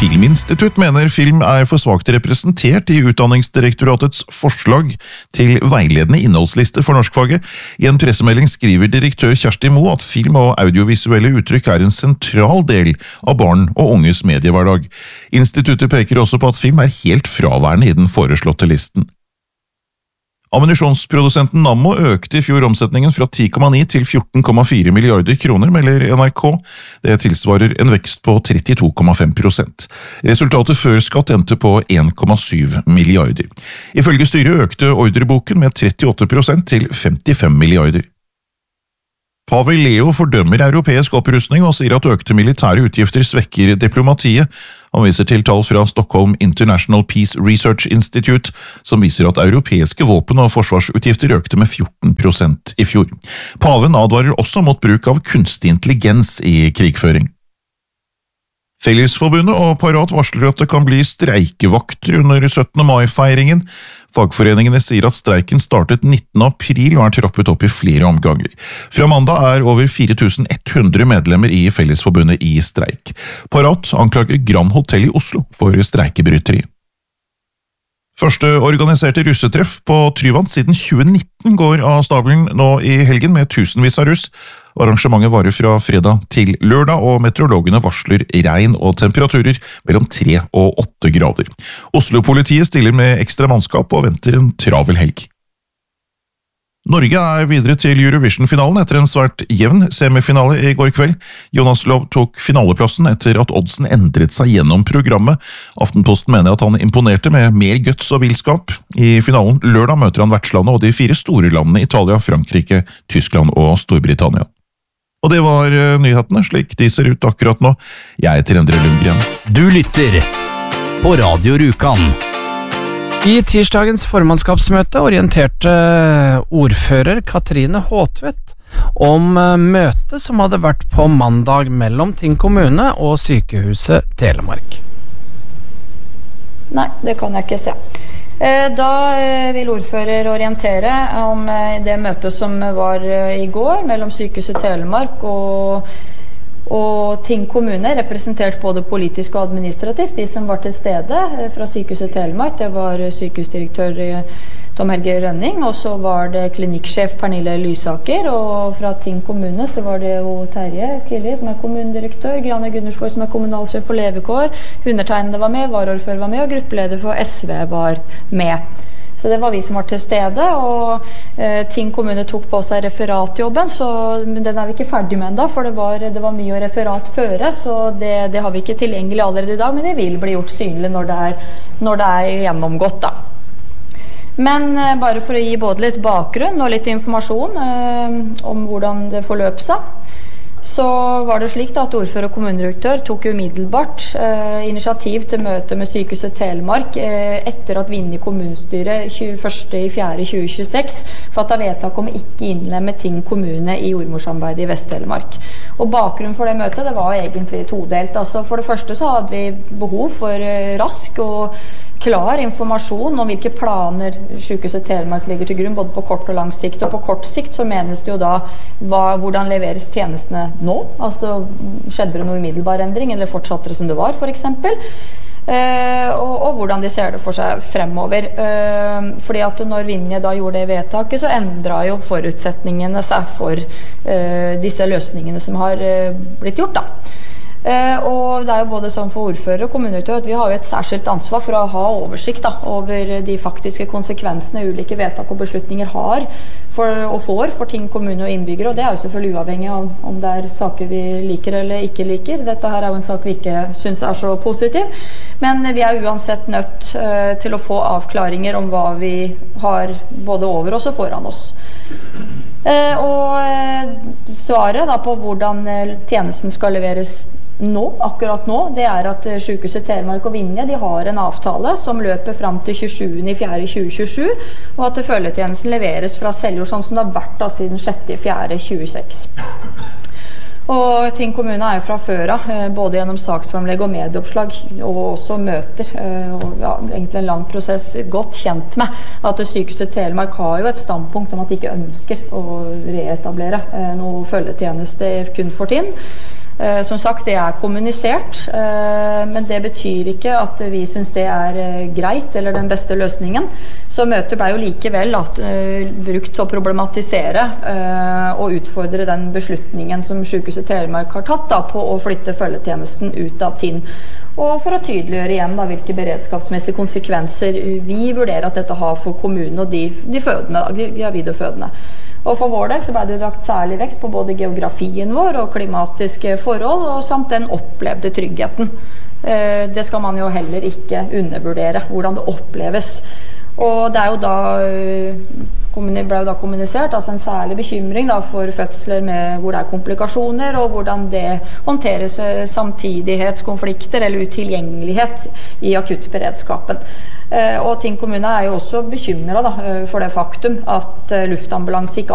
Filminstitutt mener film for svakt representert I Utdanningsdirektoratets forslag til veiledende innholdsliste for norskfaget. I en pressemelding skriver direktør Kjersti Moe at film og audiovisuelle uttrykk en sentral del av barn og unges mediehverdag. Instituttet peker også på at film helt fraværende I den foreslåtte listen. Ammunisjonsprodusenten Nammo økte I fjor omsetningen fra 10,9 til 14,4 milliarder kroner, melder NRK. Det tilsvarer en vekst på 32,5%. Resultatet før skatt endte på 1,7 milliarder. Ifølge styret økte ordreboken med 38% til 55 milliarder. Pave Leo fordømmer europeisk opprustning og sier at økte militære utgifter svekker diplomatiet. Han viser til tall fra Stockholm International Peace Research Institute, som viser at europeiske våpen- og forsvarsutgifter økte med 14% I fjor. Paven advarer også mot bruk av kunstig intelligens I krigføring. Fellesforbundet og Parat varsler at det kan bli streikevakter under 17. mai-feiringen. Fagforeningene sier at streiken startet 19. april og trappet opp I flere omganger. Fra mandag over 4100 medlemmer I Fellesforbundet I streik. Parat anklager Grand Hotel I Oslo for streikebryteri. Første organiserte russetreff på Tryvann siden 2019 går av stabelen nå I helgen med tusenvis av russ. Arrangementet varer fra fredag til lørdag, og meteorologene varsler regn og temperaturer mellom 3 og 8 grader. Oslo-politiet stiller med ekstra mannskap og venter en travel helg. Norge videre til Eurovision-finalen etter en svært jevn semifinale I går kveld. Jonas Lov tok finaleplassen etter at oddsen endret seg gjennom programmet. Aftenposten mener at han imponerte med mer guts og villskap. I finalen lørdag møter han vertslandet og de 4 store landene Italia, Frankrike, Tyskland og Storbritannia. Og det var nyhetene, slik de ser ut akkurat nå. Jeg heter Endre Lundgren. Du lytter på Radio Rjukan. I tirsdagens formannskapsmøte orienterte ordfører Katrine Håtvedt om møtet som hadde vært på mandag mellom Tinn kommune og Sykehuset Telemark. Nei, det kan jeg ikke se. Da vil ordfører orientere om det møtet som var I går mellom Sykehuset Telemark og Tinn kommune, representert både politisk og administrativt. De som var til stede fra Sykehuset Telemark, det var sykehusdirektør Tom Helge Rønning, og så var det klinikksjef Pernille Lysaker, og fra Tinn kommune så var det jo Terje Killi, som kommunedirektør, Grane Gundersborg, som kommunalsjef for levekår, undertegnede var med, varaordfører var med, og gruppeleder for SV var med. Så det var vi som var til stede, og Tinn kommune tok på seg referatjobben, så den vi ikke ferdig med enda, for det var mye å referat føre, så det har vi ikke tilgjengelig allerede I dag, men det vil bli gjort synlig når det gjennomgått da. Men bare for å gi både litt bakgrunn og litt informasjon om hvordan det forløp seg, så var det slik da, at ordfører og kommunedirektør tok umiddelbart initiativ til møte med Sykehuset Telemark etter at Vinje kommunestyre 21.4.2026 fattet vedtak om ikke innlemme Tinn kommune I jordmorsamarbeidet I Vest-Telemark. Og bakgrunnen for det møtet, det var egentlig todelt. Altså, for det første så hadde vi behov for rask og klar informasjon om hvilke planer Sykehuset Telemark legger til grunn, både på kort og lang sikt. Og på kort sikt så menes det jo da hvordan leveres tjenestene nå? Altså, skjedde det noe umiddelbar endring, eller fortsatte det som det var, for eksempel? Og hvordan de ser det for seg fremover. Fordi at når Vinje da gjorde det vedtaket, så endret jo forutsetningene seg for disse løsningene som har blitt gjort da. Og det jo både sånn for ordfører og kommunedirektør at vi har jo et særskilt ansvar for å ha oversikt da, over de faktiske konsekvensene ulike vedtak og beslutninger har og får for Tinn kommune og innbyggere, og det jo selvfølgelig uavhengig av om det saker vi liker eller ikke liker. Dette her jo en sak vi ikke synes så positiv, men vi uansett nødt til å få avklaringer om hva vi har både over oss og foran oss. Og svaret da på hvordan tjenesten skal leveres akkurat nå, det at Sykehuset Telemark og Vinje, de har en avtale som løper frem til 27.4.2027, og at følgetjenesten leveres fra Seljord, sånn som det har vært da, siden 6.4.2026. Og Tinn kommune jo fra før av, både gjennom saksframlegg og medieoppslag, og også møter, og egentlig en lang prosess, godt kjent med at Sykehuset Telemark har jo et standpunkt om at de ikke ønsker å reetablere noe følgetjeneste kun for Tinn. Som sagt, det kommunisert, men det betyr ikke at vi synes det greit eller den beste løsningen. Så møtet ble jo likevel brukt til å problematisere og utfordre den beslutningen som Sykehuset Telemark har tatt på å flytte følgetjenesten ut av Tinn. Og for å tydeliggjøre igjen hvilke beredskapsmessige konsekvenser vi vurderer at dette har for kommunen og de fødende, de gravide og fødende. Og for vår del så ble det jo lagt særlig vekt på både geografien vår og klimatiske forhold, og samt den opplevde tryggheten. Det skal man jo heller ikke undervurdere, hvordan det oppleves. Og det jo da ble jo da kommunisert en særlig bekymring for fødsler hvor det komplikasjoner, og hvordan det håndteres ved samtidighetskonflikter eller utilgjengelighet i akuttberedskapen. Og Tinn kommune jo også bekymret for det faktum at luftambulanse ikke